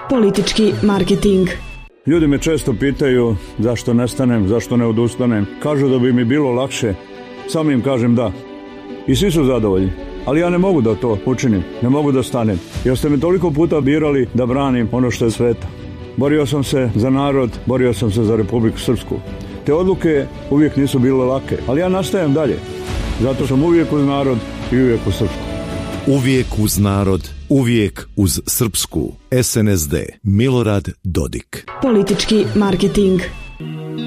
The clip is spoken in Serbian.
Politički marketing. Ljudi me često pitaju zašto nestanem, zašto ne odustanem. Kažu da bi mi bilo lakše. Sam im kažem da. I svi su zadovoljni. Ali ja ne mogu da to učinim. Ne mogu da stanem. Jer ste me toliko puta birali da branim ono što je sveta. Borio sam se za narod, borio sam se za Republiku Srpsku. Te odluke uvijek nisu bile lake. Ali ja nastajem dalje. Zato sam uvijek uz narod i uvijek uz Srpsku. Uvijek uz narod, uvijek uz Srpsku. SNSD. Milorad Dodik. Politički marketing.